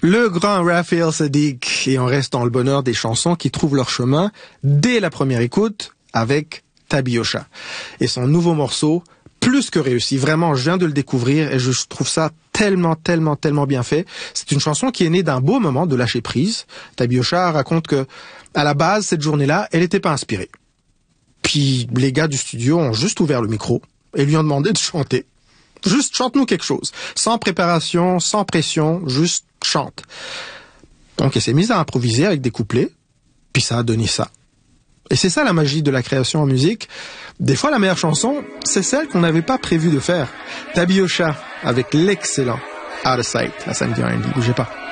Le grand Raphaël Saadiq, et on reste dans le bonheur des chansons qui trouvent leur chemin dès la première écoute avec Tabiosha. Et son nouveau morceau, plus que réussi. Vraiment, je viens de le découvrir et je trouve ça tellement bien fait. C'est une chanson qui est née d'un beau moment de lâcher prise. Tabiosha raconte que, à la base, cette journée-là, elle n'était pas inspirée. Puis les gars du studio ont juste ouvert le micro et lui ont demandé de chanter. Juste chante-nous quelque chose. Sans préparation, sans pression, juste chante. Donc elle s'est mise à improviser avec des couplets, puis ça a donné ça. Et c'est ça la magie de la création en musique. Des fois la meilleure chanson, c'est celle qu'on n'avait pas prévu de faire. Tabiosha avec l'excellent Out of Sight. Là ça me dit rien, bougez pas.